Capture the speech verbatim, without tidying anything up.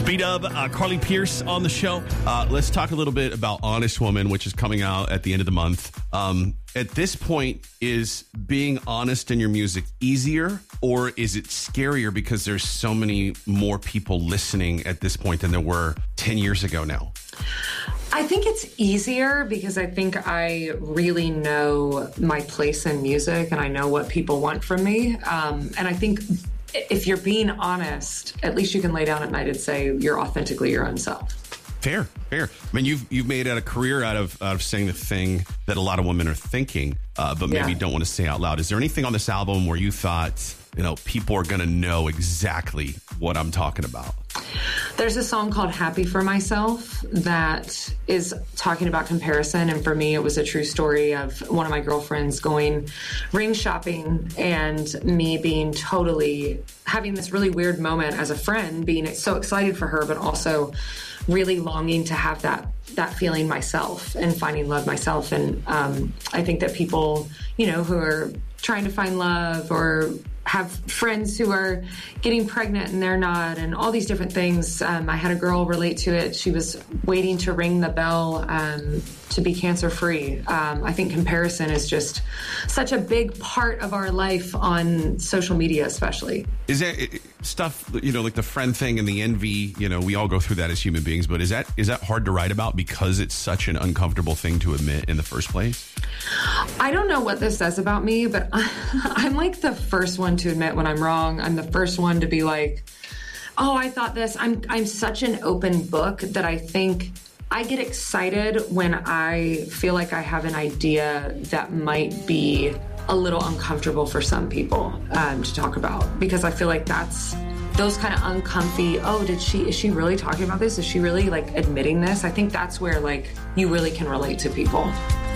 B-Dub, uh, Carly Pearce on the show. Uh, let's talk a little bit about Honest Woman, which is coming out at the end of the month. Um, at this point, is being honest in your music easier, or is it scarier because there's so many more people listening at this point than there were ten years ago now? I think it's easier because I think I really know my place in music and I know what people want from me. Um, and I think if you're being honest, at least you can lay down at night and say you're authentically your own self. Fair, fair. I mean, you've you've made a career out of out of saying the thing that a lot of women are thinking, uh, but maybe yeah. don't want to say out loud. Is there anything on this album where you thought, you know, people are going to know exactly what I'm talking about? There's a song called Happy for Myself that is talking about comparison. And for me, it was a true story of one of my girlfriends going ring shopping and me being totally having this really weird moment as a friend, being so excited for her, but also really longing to have that that feeling myself and finding love myself. And um, I think that people, you know, who are trying to find love or have friends who are getting pregnant and they're not, and all these different things. Um, I had a girl relate to it. She was waiting to ring the bell um, to be cancer-free. Um, I think comparison is just such a big part of our life on social media, especially. Is that stuff, you know, like the friend thing and the envy, you know, we all go through that as human beings, but is that is that hard to write about because it's such an uncomfortable thing to admit in the first place? I don't know what this says about me, but I'm like the first one to admit when I'm wrong. I'm the first one to be like, oh, I thought this. I'm I'm such an open book that I think I get excited when I feel like I have an idea that might be a little uncomfortable for some people um, to talk about, because I feel like that's those kind of uncomfy, oh, did she, is she really talking about this? Is she really like admitting this? I think that's where like you really can relate to people.